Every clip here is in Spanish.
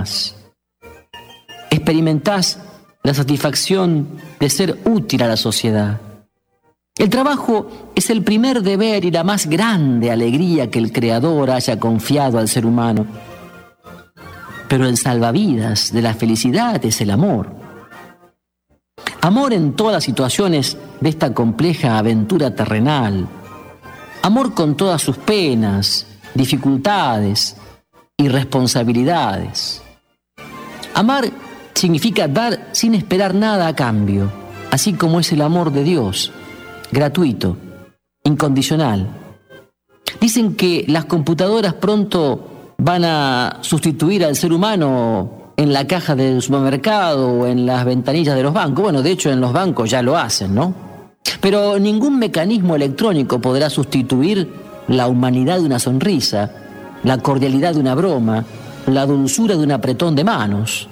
demás. Experimentás la satisfacción de ser útil a la sociedad. El trabajo es el primer deber y la más grande alegría que el Creador haya confiado al ser humano. Pero el salvavidas de la felicidad es el amor. Amor en todas las situaciones de esta compleja aventura terrenal. Amor con todas sus penas, dificultades y responsabilidades. Amar significa dar sin esperar nada a cambio, así como es el amor de Dios, gratuito, incondicional. Dicen que las computadoras pronto van a sustituir al ser humano en la caja del supermercado o en las ventanillas de los bancos. Bueno, de hecho en los bancos ya lo hacen, ¿no? Pero ningún mecanismo electrónico podrá sustituir la humanidad de una sonrisa, la cordialidad de una broma, la dulzura de un apretón de manos.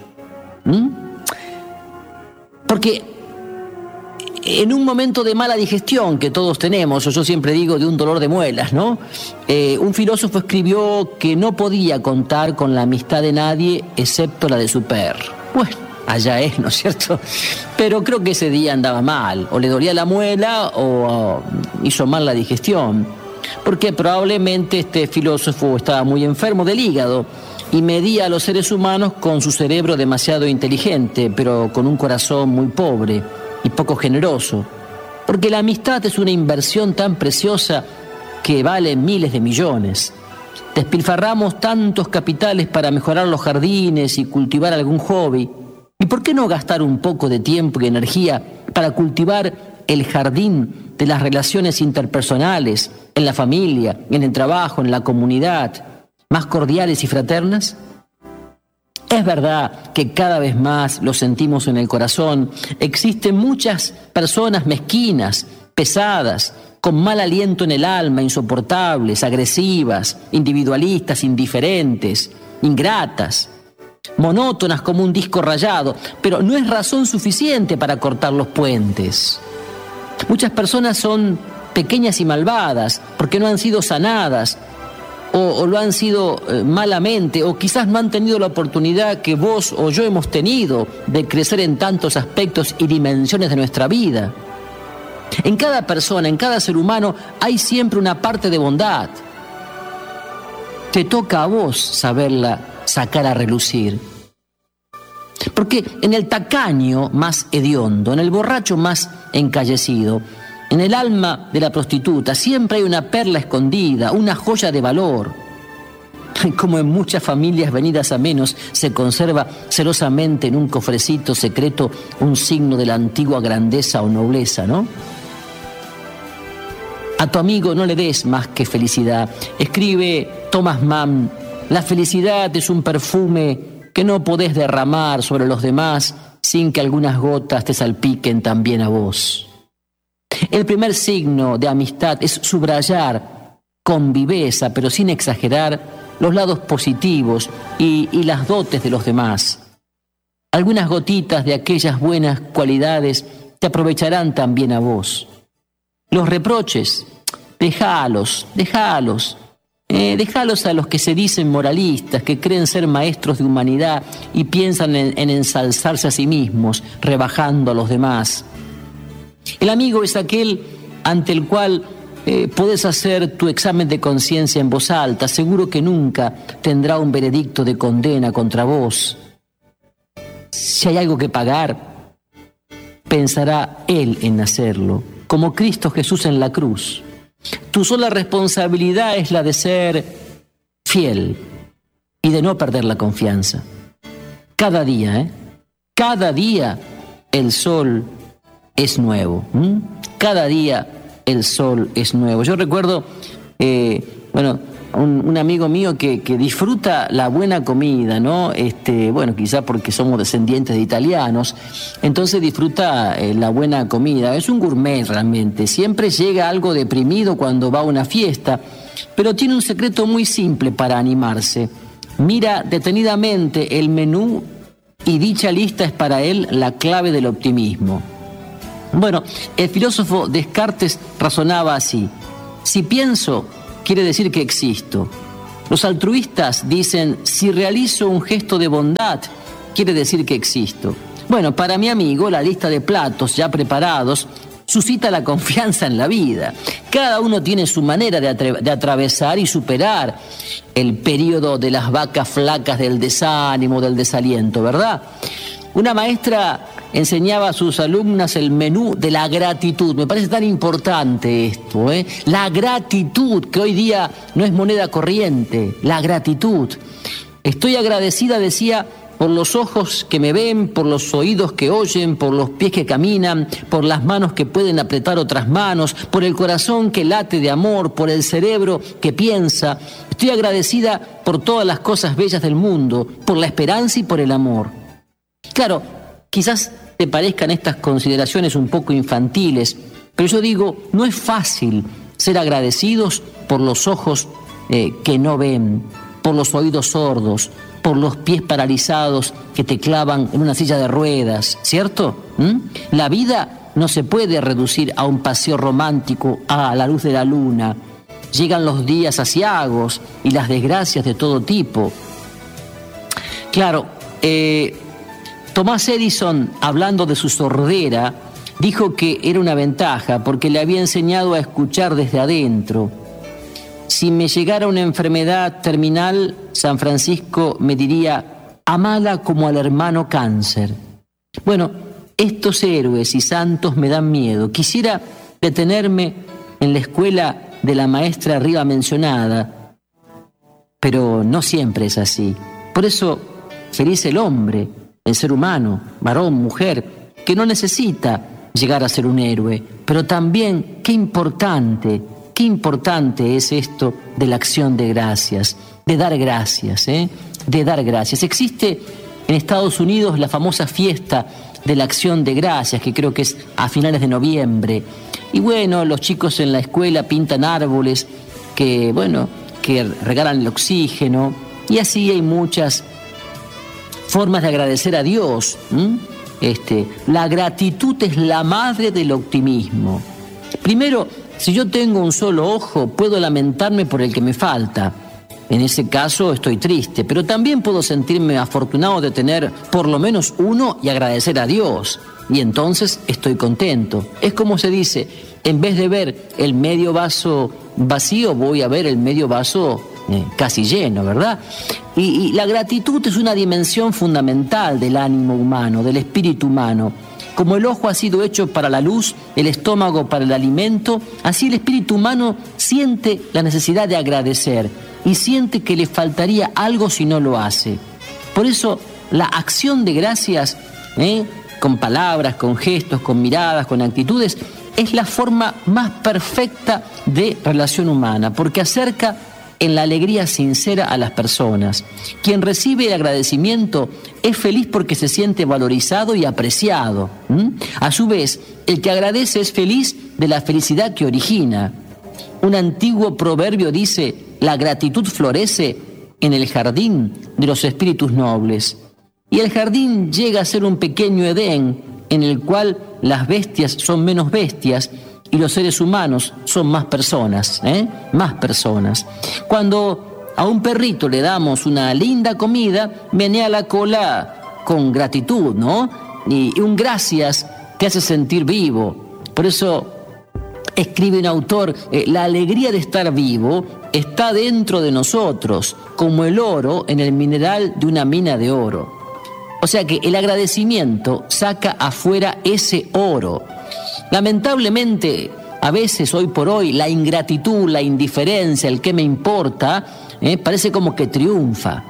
Porque en un momento de mala digestión que todos tenemos, o yo siempre digo de un dolor de muelas, ¿no? Un filósofo escribió que no podía contar con la amistad de nadie excepto la de su perro. Bueno, allá es, ¿no es cierto? Pero creo que ese día andaba mal, o le dolía la muela o hizo mal la digestión, porque probablemente este filósofo estaba muy enfermo del hígado y medía a los seres humanos con su cerebro demasiado inteligente, pero con un corazón muy pobre y poco generoso, porque la amistad es una inversión tan preciosa que vale miles de millones. Despilfarramos tantos capitales para mejorar los jardines y cultivar algún hobby. ¿Y por qué no gastar un poco de tiempo y energía para cultivar el jardín de las relaciones interpersonales, en la familia, en el trabajo, en la comunidad, más cordiales y fraternas? Es verdad que cada vez más lo sentimos en el corazón. Existen muchas personas mezquinas, pesadas, con mal aliento en el alma, insoportables, agresivas, individualistas, indiferentes, ingratas, monótonas como un disco rayado, pero no es razón suficiente para cortar los puentes. Muchas personas son pequeñas y malvadas porque no han sido sanadas, o lo han sido malamente, o quizás no han tenido la oportunidad que vos o yo hemos tenido de crecer en tantos aspectos y dimensiones de nuestra vida. En cada persona, en cada ser humano, hay siempre una parte de bondad. Te toca a vos saberla sacar a relucir. Porque en el tacaño más hediondo, en el borracho más encallecido, en el alma de la prostituta siempre hay una perla escondida, una joya de valor. Como en muchas familias venidas a menos, se conserva celosamente en un cofrecito secreto un signo de la antigua grandeza o nobleza, ¿no? A tu amigo no le des más que felicidad. Escribe Thomas Mann: la felicidad es un perfume que no podés derramar sobre los demás sin que algunas gotas te salpiquen también a vos. El primer signo de amistad es subrayar con viveza, pero sin exagerar, los lados positivos y las dotes de los demás. Algunas gotitas de aquellas buenas cualidades te aprovecharán también a vos. Los reproches, déjalos a los que se dicen moralistas, que creen ser maestros de humanidad y piensan en ensalzarse a sí mismos, rebajando a los demás. El amigo es aquel ante el cual podés hacer tu examen de conciencia en voz alta. Seguro que nunca tendrá un veredicto de condena contra vos. Si hay algo que pagar, pensará él en hacerlo, como Cristo Jesús en la cruz. Tu sola responsabilidad es la de ser fiel y de no perder la confianza. Cada día el sol es nuevo. Cada día el sol es nuevo. Yo recuerdo, un amigo mío que disfruta la buena comida, ¿no? Quizá porque somos descendientes de italianos, entonces disfruta la buena comida. Es un gourmet realmente. Siempre llega algo deprimido cuando va a una fiesta, pero tiene un secreto muy simple para animarse. Mira detenidamente el menú y dicha lista es para él la clave del optimismo. Bueno, el filósofo Descartes razonaba así: si pienso, quiere decir que existo. Los altruistas dicen, si realizo un gesto de bondad, quiere decir que existo. Bueno, para mi amigo, la lista de platos ya preparados suscita la confianza en la vida. Cada uno tiene su manera de atravesar y superar el periodo de las vacas flacas del desánimo, del desaliento, ¿verdad? Una maestra enseñaba a sus alumnas el menú de la gratitud. Me parece tan importante esto, ¿eh? La gratitud, que hoy día no es moneda corriente, la gratitud. Estoy agradecida, decía, por los ojos que me ven, por los oídos que oyen, por los pies que caminan, por las manos que pueden apretar otras manos, por el corazón que late de amor, por el cerebro que piensa. Estoy agradecida por todas las cosas bellas del mundo, por la esperanza y por el amor. Claro, quizás te parezcan estas consideraciones un poco infantiles, pero yo digo, no es fácil ser agradecidos por los ojos que no ven, por los oídos sordos, por los pies paralizados que te clavan en una silla de ruedas, ¿cierto? La vida no se puede reducir a un paseo romántico a la luz de la luna. Llegan los días aciagos y las desgracias de todo tipo. Claro, Thomas Edison, hablando de su sordera, dijo que era una ventaja porque le había enseñado a escuchar desde adentro. Si me llegara una enfermedad terminal, San Francisco me diría, amala como al hermano cáncer. Bueno, estos héroes y santos me dan miedo. Quisiera detenerme en la escuela de la maestra arriba mencionada, pero no siempre es así. Por eso, feliz el hombre, el ser humano, varón, mujer, que no necesita llegar a ser un héroe, pero también qué importante es esto de la acción de gracias, de dar gracias, de dar gracias. Existe en Estados Unidos la famosa fiesta de la acción de gracias, que creo que es a finales de noviembre. Y bueno, los chicos en la escuela pintan árboles que regalan el oxígeno, y así hay muchas formas de agradecer a Dios. La gratitud es la madre del optimismo. Primero, si yo tengo un solo ojo, puedo lamentarme por el que me falta. En ese caso estoy triste, pero también puedo sentirme afortunado de tener por lo menos uno y agradecer a Dios. Y entonces estoy contento. Es como se dice, en vez de ver el medio vaso vacío, voy a ver el medio vaso casi lleno, ¿verdad? Y la gratitud es una dimensión fundamental del ánimo humano, del espíritu humano. Como el ojo ha sido hecho para la luz, el estómago para el alimento, así el espíritu humano siente la necesidad de agradecer y siente que le faltaría algo si no lo hace. Por eso, la acción de gracias, con palabras, con gestos, con miradas, con actitudes, es la forma más perfecta de relación humana, porque acerca en la alegría sincera a las personas. Quien recibe el agradecimiento es feliz porque se siente valorizado y apreciado. A su vez, el que agradece es feliz de la felicidad que origina. Un antiguo proverbio dice, la gratitud florece en el jardín de los espíritus nobles. Y el jardín llega a ser un pequeño Edén en el cual las bestias son menos bestias y los seres humanos son más personas, más personas. Cuando a un perrito le damos una linda comida, menea la cola con gratitud, ¿no? Y un gracias te hace sentir vivo. Por eso escribe un autor, la alegría de estar vivo está dentro de nosotros, como el oro en el mineral de una mina de oro. O sea que el agradecimiento saca afuera ese oro. Lamentablemente, a veces, hoy por hoy, la ingratitud, la indiferencia, el qué me importa, parece como que triunfa.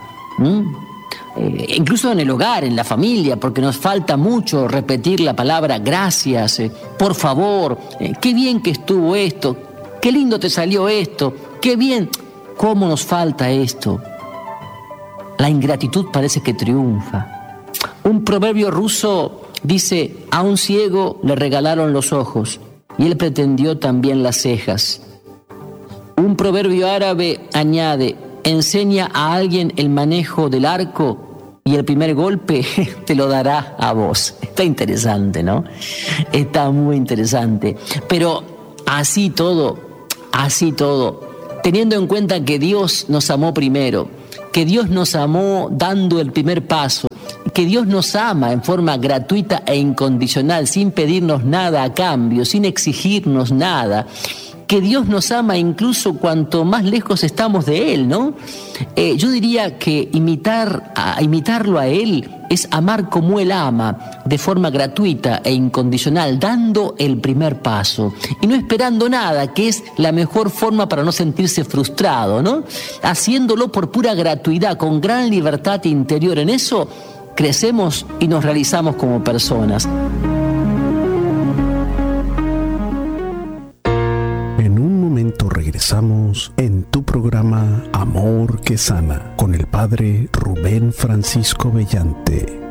Incluso en el hogar, en la familia, porque nos falta mucho repetir la palabra gracias, por favor, qué bien que estuvo esto, qué lindo te salió esto, qué bien, cómo nos falta esto. La ingratitud parece que triunfa. Un proverbio ruso dice, a un ciego le regalaron los ojos y él pretendió también las cejas. Un proverbio árabe añade, enseña a alguien el manejo del arco y el primer golpe te lo dará a vos. Está interesante, ¿no? Está muy interesante. Pero así todo, teniendo en cuenta que Dios nos amó primero, que Dios nos amó dando el primer paso, que Dios nos ama en forma gratuita e incondicional, sin pedirnos nada a cambio, sin exigirnos nada, que Dios nos ama incluso cuanto más lejos estamos de Él, ¿no? Yo diría que imitarlo a Él es amar como Él ama, de forma gratuita e incondicional, dando el primer paso y no esperando nada, que es la mejor forma para no sentirse frustrado, ¿no? Haciéndolo por pura gratuidad, con gran libertad interior. En eso crecemos y nos realizamos como personas. En un momento regresamos en tu programa Amor que Sana con el Padre Rubén Francisco Bellante.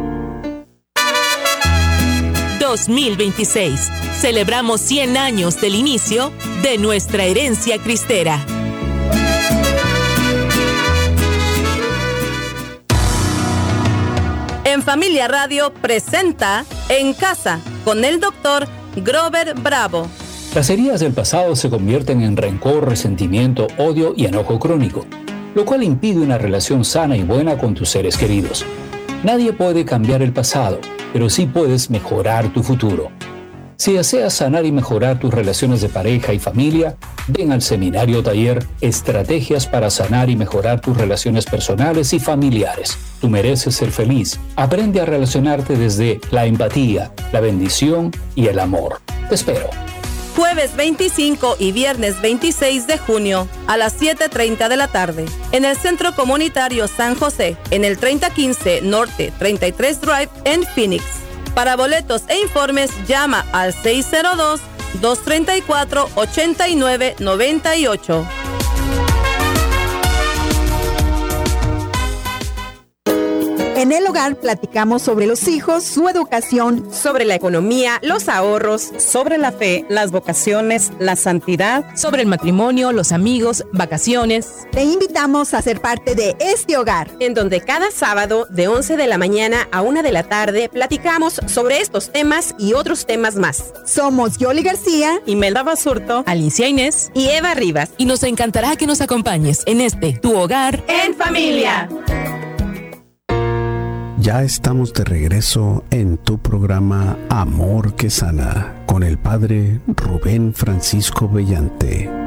2026. Celebramos 100 años del inicio de nuestra herencia cristera. En Familia Radio presenta En Casa con el Dr. Grover Bravo. Las heridas del pasado se convierten en rencor, resentimiento, odio y enojo crónico, lo cual impide una relación sana y buena con tus seres queridos. Nadie puede cambiar el pasado, pero sí puedes mejorar tu futuro. Si deseas sanar y mejorar tus relaciones de pareja y familia, ven al seminario taller Estrategias para sanar y mejorar tus relaciones personales y familiares. Tú mereces ser feliz. Aprende a relacionarte desde la empatía, la bendición y el amor. Te espero. Jueves 25 y viernes 26 de junio a las 7:30 de la tarde en el Centro Comunitario San José, en el 3015 Norte 33 Drive en Phoenix. Para boletos e informes llama al 602-234-8998. En el hogar platicamos sobre los hijos, su educación, sobre la economía, los ahorros, sobre la fe, las vocaciones, la santidad, sobre el matrimonio, los amigos, vacaciones. Te invitamos a ser parte de este hogar, en donde cada sábado de 11 de la mañana a 1 de la tarde platicamos sobre estos temas y otros temas más. Somos Yoli García, Imelda Basurto, Alicia Inés y Eva Rivas. Y nos encantará que nos acompañes en tu hogar en familia. Ya estamos de regreso en tu programa Amor que Sana con el Padre Rubén Francisco Bellante.